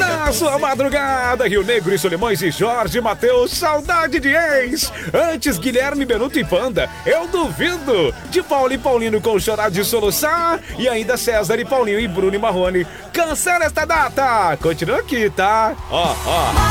Na sua madrugada, Rio Negro e Solimões e Jorge Mateus, saudade de ex. Antes, Guilherme, Benuto e Panda, eu duvido. De Paulo e Paulino com chorar de soluçar. E ainda César e Paulinho e Bruno e Marrone. Cancela esta data. Continua aqui, tá? Ó.